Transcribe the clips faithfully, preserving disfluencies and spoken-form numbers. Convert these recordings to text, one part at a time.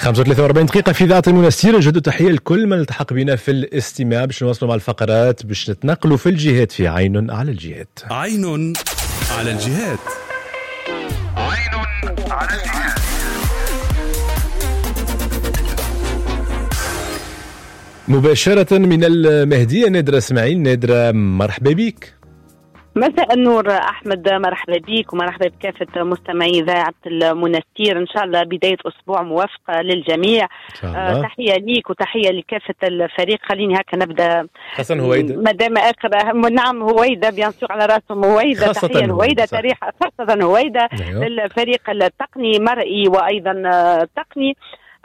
خمسة وثلاثين وأربعين دقيقة في إذاعة المنستير. نجدد تحية لكل من التحق بنا في الاستماع باش نواصلوا مع الفقرات باش نتنقلوا في الجهات في عين على الجهات. عين على الجهات. عين على الجهات. مباشرة من المهدية نادرة اسماعيل. نادرة مرحبا بك. مساء النور أحمد، مرحبا بك ومرحبا بكافة مستمعي إذاعة المنستير. إن شاء الله بداية أسبوع موفقة للجميع. آه تحية ليك وتحية لكافة الفريق. خليني هكا نبدأ خاصة هويدا مدام آخر. نعم هويدا بيان سور على راسهم هويدا. تحية هويدا تاريخ خاصة هويدا للفريق التقني مرئي وأيضا تقني.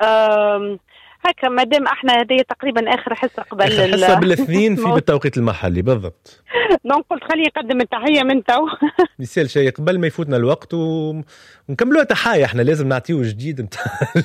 آه هكا مادام احنا هذه تقريبا اخر حصه قبل الحصه بالاثنين في بالتوقيت المحلي بالضبط. دونك قلت خليني نقدم التحيه من تو مثال شيء قبل ما يفوتنا الوقت و... ونكملوا تحايا. احنا لازم نعطيو جديد نتاع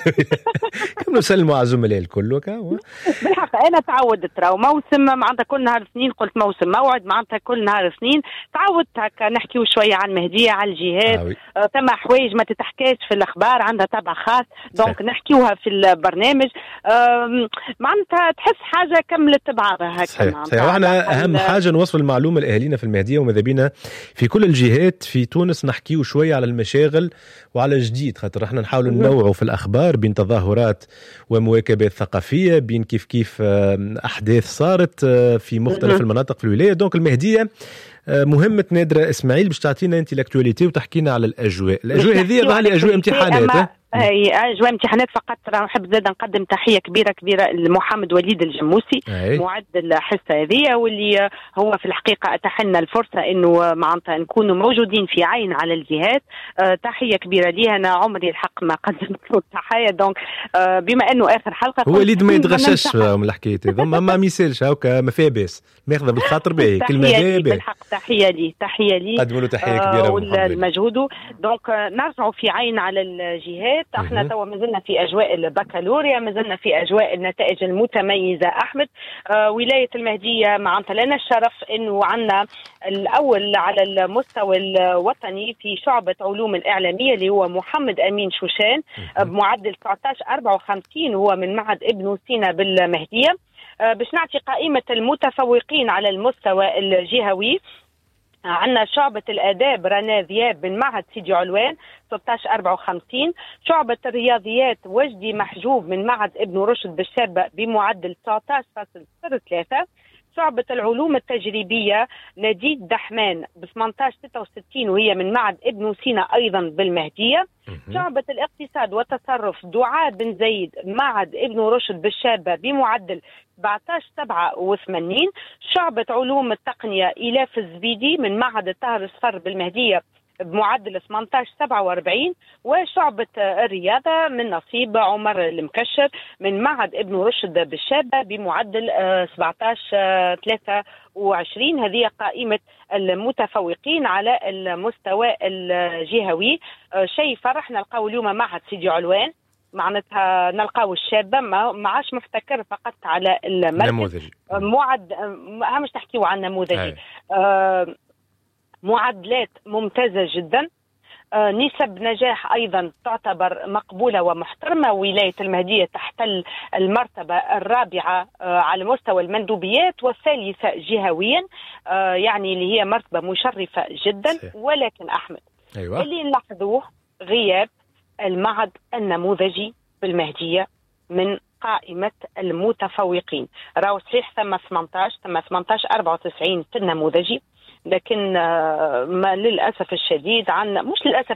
كملوا سلموا على الزملاء الكل وكا. بالحق انا تعودت راهو موسم معناتها كل نهار اثنين قلت موسم موعد معناتها كل نهار اثنين تعودت هكا نحكيو شويه عن مهديه على الجهات. آه آه ثم حوايج ما تتحكاش في الاخبار عندها طابع خاص دونك نحكيوها في البرنامج. معناتها تحس حاجة كملت بعضها هكا. صحيح صحيح. وإحنا أهم حاجة نوصل المعلومة لأهالينا في المهدية وماذا بينا في كل الجهات في تونس نحكيو شوية على المشاغل وعلى جديد، خاطر إحنا نحاول ننوعوا في الأخبار بين تظاهرات ومواكبات ثقافية، بين كيف كيف أحداث صارت في مختلف المناطق في الولاية. دونك المهدية مهمة نادرة إسماعيل باش تعطينا أنت الأكتواليتي وتحكينا على الأجواء. الأجواء هذه ظهر لي أجواء امتحانات. هي أجواء امتحانات فقط. نحب زاد نقدم تحية كبيرة كبيرة لمحمد وليد الجموسي أي. معد الحصة هذه واللي هو في الحقيقة أتحنى الفرصة إنه معناتها نكونوا موجودين في عين على الجهات. أه تحية كبيرة ليه. أنا عمري الحق ما قدمت له تحية دونك أه بما إنه آخر حلقة هو وليد ما يتغشش من الحكاية هذه ما ميسالش هاكا ما فيها باس ماخذة بالخاطر باهي كلمة باهي بالحق. تحية لي تحية لي قدموا له تحية كبيرة والمجهود. دونك نرجعوا في عين على الجهات. احنا توا مازلنا في اجواء البكالوريا، مازلنا في اجواء النتائج المتميزه احمد. آه ولايه المهديه معناتها لنا الشرف انه عندنا الاول على المستوى الوطني في شعبه علوم الاعلاميه اللي هو محمد امين شوشان بمعدل تسعة عشر أربعة وخمسين وهو من معهد ابن سينا بالمهديه. آه باش نعطي قائمه المتفوقين على المستوى الجهوي. عندنا شعبة الآداب رنا ذياب من معهد سيدي علوان ستة عشر أربعة وخمسين. شعبة الرياضيات وجدي محجوب من معهد ابن رشد بالشابة بمعدل تسعة عشر فاصلة ثلاثة. شعبة العلوم التجريبية نديد دحمان ب ثمانية عشر ستة وستين وهي من معهد ابن سينا أيضا بالمهدية. شعبة الاقتصاد والتصرف دعاء بن زيد معهد ابن رشد بالشابة بمعدل سبعة عشر سبعة وثمانين. شعبة علوم التقنية إلاف الزبيدي من معهد الطاهر الصفر بالمهدية بمعدل ثمانية عشر سبعة وأربعين. وشعبة الرياضة من نصيب عمر المكشر من معهد ابن رشد بالشابة بمعدل سبعة عشر ثلاثة وعشرين. هذه قائمة المتفوقين على المستوى الجهوي. شيء فرح نلقاو اليوم معهد سيدي علوان معناتها نلقاو الشابة ما عاش محتكر فقط على المركز معد مش تحكيو عن نموذجي. آه معدلات ممتازة جدا. آه نسب نجاح أيضا تعتبر مقبولة ومحترمة. ولاية المهدية تحتل المرتبة الرابعة آه على مستوى المندوبيات والثالثة جهويا. آه يعني اللي هي مرتبة مشرفة جدا. ولكن أحمد أيوة. اللي نلاحظوه غياب المعهد النموذجي بالمهدية من قائمة المتفوقين. راهو صحيح ثم ثمانية عشر ثم ثمانية عشر أربعة وتسعين في النموذجي لكن ما للأسف الشديد عن مش للأسف